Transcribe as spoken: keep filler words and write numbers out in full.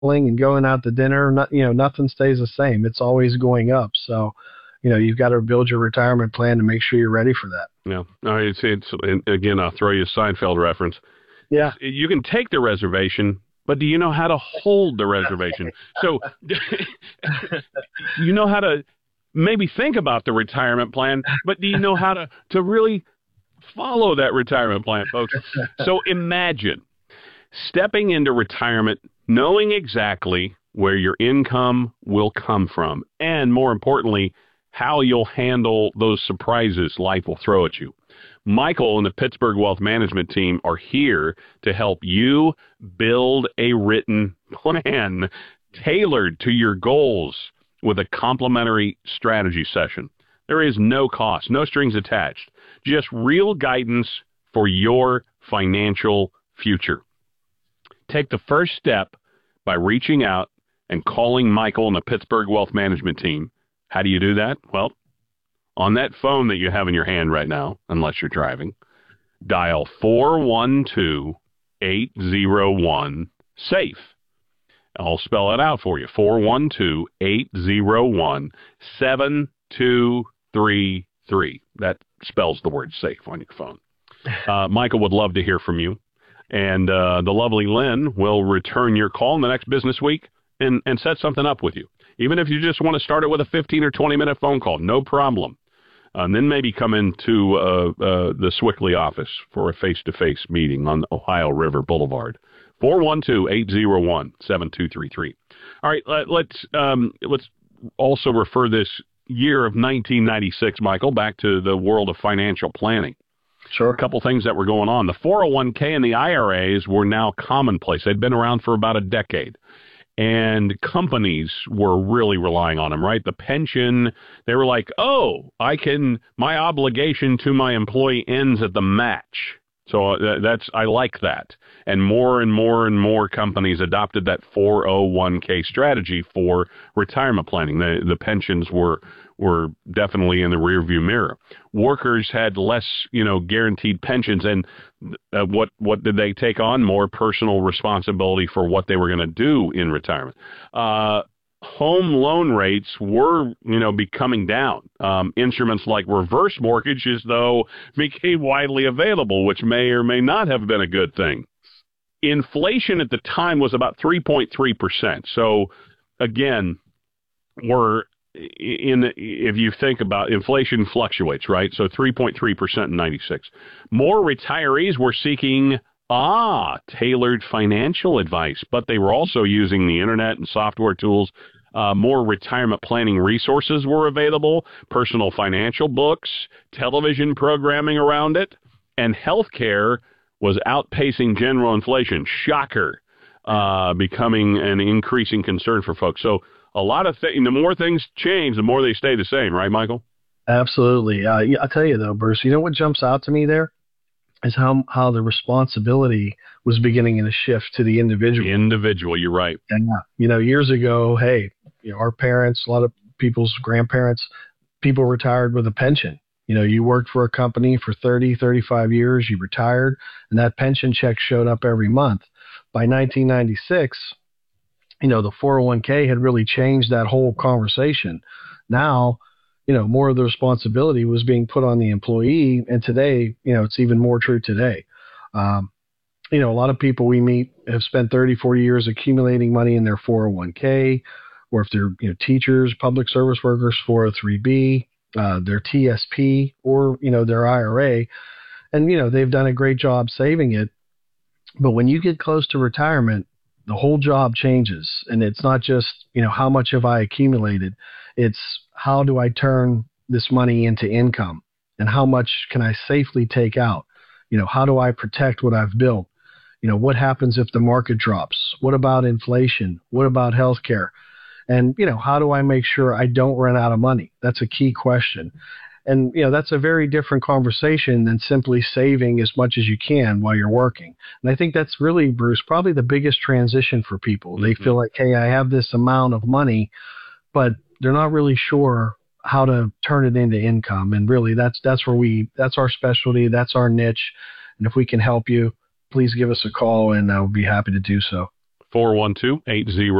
and going out to dinner, not, you know, nothing stays the same. It's always going up. So, you know, you've got to build your retirement plan to make sure you're ready for that. Yeah. No, it's, it's, and again, I'll throw you a Seinfeld reference. Yeah. You can take the reservation, but do you know how to hold the reservation? So you know how to maybe think about the retirement plan, but do you know how to, to really follow that retirement plan, folks? So imagine stepping into retirement knowing exactly where your income will come from, and more importantly, how you'll handle those surprises life will throw at you. Michael and the Pittsburgh Wealth Management team are here to help you build a written plan tailored to your goals with a complimentary strategy session. There is no cost, no strings attached, just real guidance for your financial future. Take the first step by reaching out and calling Michael and the Pittsburgh Wealth Management team. How do you do that? Well, on that phone that you have in your hand right now, unless you're driving, dial four one two, eight zero one, SAFE. I'll spell it out for you. four one two, eight zero one, seven two three three. That spells the word SAFE on your phone. Uh, Michael would love to hear from you. And uh, the lovely Lynn will return your call in the next business week and, and set something up with you. Even if you just want to start it with a fifteen or twenty minute phone call, no problem. Uh, and then maybe come into uh, uh, the Swickley office for a face-to-face meeting on Ohio River Boulevard. four one two, eight zero one, seven two three three. All right, let, let's um, let's also refer this year of nineteen ninety-six, Michael, back to the world of financial planning. Sure. A couple things that were going on. The four oh one k and the I R As were now commonplace. They'd been around for about a decade. And companies were really relying on them, right? The pension, they were like, oh, I can, my obligation to my employee ends at the match. So that's, I like that. And more and more and more companies adopted that four oh one k strategy for retirement planning. The, the pensions were, were definitely in the rearview mirror. Workers had less, you know, guaranteed pensions, and uh, what what did they take on? More personal responsibility for what they were going to do in retirement. Uh, home loan rates were, you know, becoming down. Um, instruments like reverse mortgages, though, became widely available, which may or may not have been a good thing. Inflation at the time was about three point three percent. So, again, we're in, if you think about inflation fluctuates, right? So three point three percent in ninety-six. More retirees were seeking, ah, tailored financial advice, but they were also using the internet and software tools. Uh, more retirement planning resources were available, personal financial books, television programming around it, and healthcare was outpacing general inflation. Shocker, uh, becoming an increasing concern for folks. So a lot of things, the more things change, the more they stay the same, right, Michael? Absolutely. Uh, I'll tell you, though, Bruce, you know what jumps out to me there is how how the responsibility was beginning to shift to the individual. The individual, you're right. And, uh, you know, years ago, hey, you know, our parents, a lot of people's grandparents, people retired with a pension. You know, you worked for a company for thirty, thirty-five years, you retired, and that pension check showed up every month. By nineteen ninety-six, you know, the four oh one k had really changed that whole conversation. Now, you know, more of the responsibility was being put on the employee. And today, you know, it's even more true today. Um, you know, a lot of people we meet have spent thirty, forty years accumulating money in their four oh one k, or if they're, you know, teachers, public service workers, four oh three b, uh, their T S P, or, you know, their I R A. And, you know, they've done a great job saving it. But when you get close to retirement, the whole job changes. And it's not just, you know, how much have I accumulated? It's how do I turn this money into income, and how much can I safely take out? You know, how do I protect what I've built? You know, what happens if the market drops? What about inflation? What about healthcare? And, you know, how do I make sure I don't run out of money? That's a key question. And, you know, that's a very different conversation than simply saving as much as you can while you're working. And I think that's really, Bruce, probably the biggest transition for people. Mm-hmm. They feel like, hey, I have this amount of money, but they're not really sure how to turn it into income. And really, that's that's where we, that's our specialty, that's our niche. And if we can help you, please give us a call, and I'll be happy to do so. four one two, eight zero